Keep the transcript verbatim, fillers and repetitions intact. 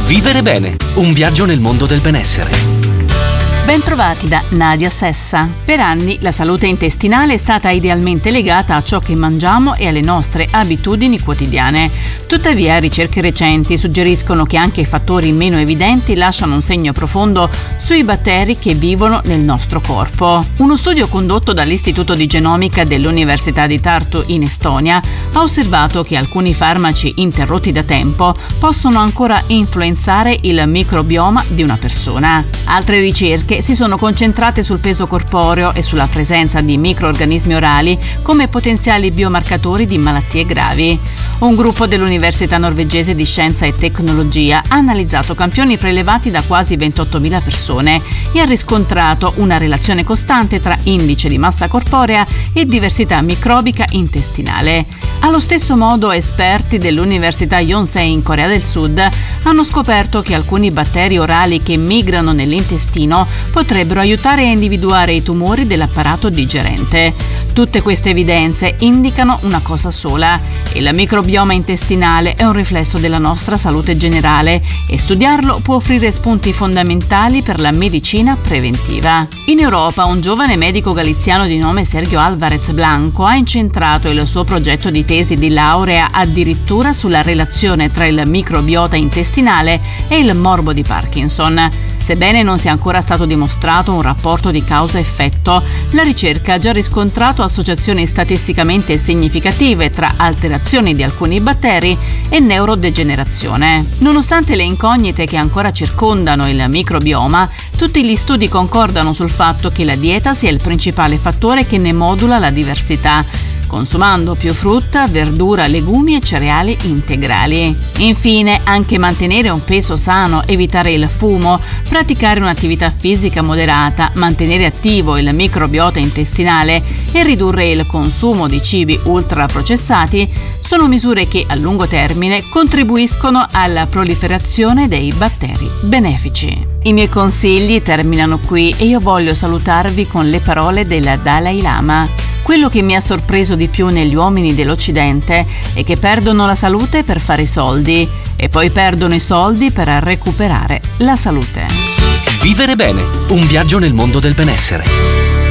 Vivere bene, un viaggio nel mondo del benessere. Bentrovati da Nadia Sessa. Per anni la salute intestinale è stata idealmente legata a ciò che mangiamo e alle nostre abitudini quotidiane. Tuttavia, ricerche recenti suggeriscono che anche i fattori meno evidenti lasciano un segno profondo sui batteri che vivono nel nostro corpo. Uno studio condotto dall'Istituto di Genomica dell'Università di Tartu in Estonia ha osservato che alcuni farmaci interrotti da tempo possono ancora influenzare il microbioma di una persona. Altre ricerche si sono concentrate sul peso corporeo e sulla presenza di microorganismi orali come potenziali biomarcatori di malattie gravi. Un gruppo dell'Università norvegese di Scienza e Tecnologia ha analizzato campioni prelevati da quasi ventottomila persone e ha riscontrato una relazione costante tra indice di massa corporea e diversità microbica intestinale. Allo stesso modo, esperti dell'Università Yonsei in Corea del Sud hanno scoperto che alcuni batteri orali che migrano nell'intestino potrebbero aiutare a individuare i tumori dell'apparato digerente. Tutte queste evidenze indicano una cosa sola: il microbioma intestinale è un riflesso della nostra salute generale e studiarlo può offrire spunti fondamentali per la medicina preventiva. In Europa, un giovane medico galiziano di nome Sergio Álvarez Blanco ha incentrato il suo progetto di tesi di laurea addirittura sulla relazione tra il microbiota intestinale e il morbo di Parkinson. Sebbene non sia ancora stato dimostrato un rapporto di causa-effetto, la ricerca ha già riscontrato associazioni statisticamente significative tra alterazioni di alcuni batteri e neurodegenerazione. Nonostante le incognite che ancora circondano il microbioma, tutti gli studi concordano sul fatto che la dieta sia il principale fattore che ne modula la diversità, consumando più frutta, verdura, legumi e cereali integrali. Infine, anche mantenere un peso sano, evitare il fumo, praticare un'attività fisica moderata, mantenere attivo il microbiota intestinale e ridurre il consumo di cibi ultraprocessati sono misure che a lungo termine contribuiscono alla proliferazione dei batteri benefici. I miei consigli terminano qui e io voglio salutarvi con le parole del Dalai Lama. Quello che mi ha sorpreso di più negli uomini dell'Occidente è che perdono la salute per fare i soldi e poi perdono i soldi per recuperare la salute. Vivere bene, un viaggio nel mondo del benessere.